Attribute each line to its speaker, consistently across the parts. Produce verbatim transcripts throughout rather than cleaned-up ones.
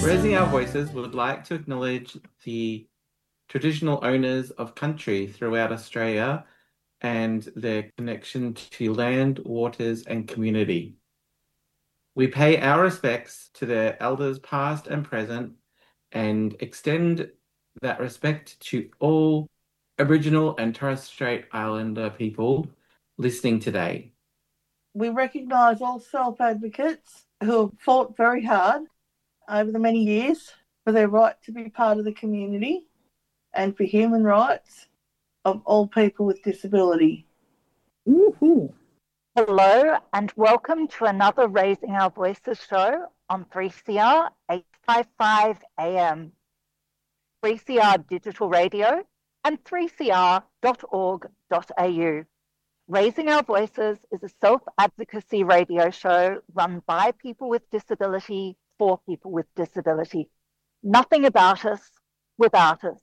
Speaker 1: Raising Our Voices would like to acknowledge the traditional owners of country throughout Australia and their connection to land, waters, and community. We pay our respects to their elders past and present and extend that respect to all Aboriginal and Torres Strait Islander people listening today.
Speaker 2: We recognise all self-advocates who have fought very hard over the many years for their right to be part of the community and for human rights of all people with disability.
Speaker 3: Woohoo. Hello and welcome to another Raising Our Voices show on three C R eight fifty-five A M, three C R Digital Radio and three C R dot org dot A U. Raising Our Voices is a self-advocacy radio show run by people with disability for people with disability. Nothing about us without us.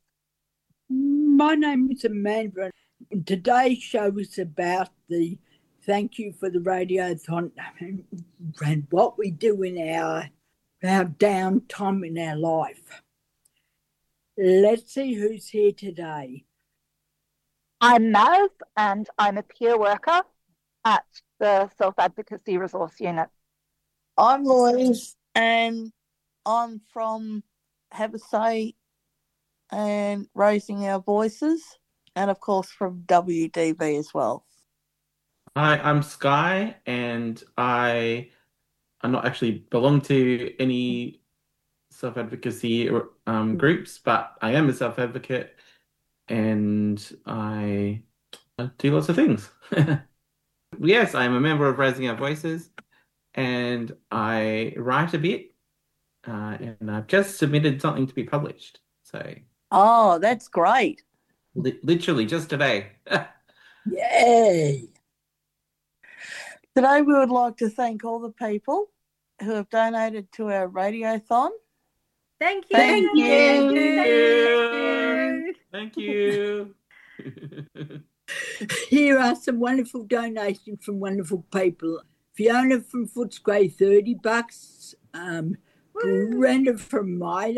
Speaker 4: My name is Amanda, and today's show is about the thank you for the radiothon and what we do in our, our downtime in our life. Let's see who's here today.
Speaker 3: I'm Mav, and I'm a peer worker at the Self-Advocacy Resource Unit.
Speaker 2: I'm Louise, and I'm from Have a Say and Raising Our Voices, and of course from W D V as well.
Speaker 1: Hi, I'm Sky, and I I'm not actually belong to any self-advocacy um, groups, but I am a self-advocate, and I do lots of things. Yes, I'm a member of Raising Our Voices, and I write a bit, uh, and I've just submitted something to be published. So,
Speaker 2: oh, that's great!
Speaker 1: Li- literally just today.
Speaker 4: Yay!
Speaker 2: Today we would like to thank all the people who have donated to our radiothon.
Speaker 5: Thank you.
Speaker 2: Thank
Speaker 5: you.
Speaker 1: Thank you.
Speaker 4: Here are some wonderful donations from wonderful people. Fiona from Footscray, thirty bucks. Um, Brenda from Maida,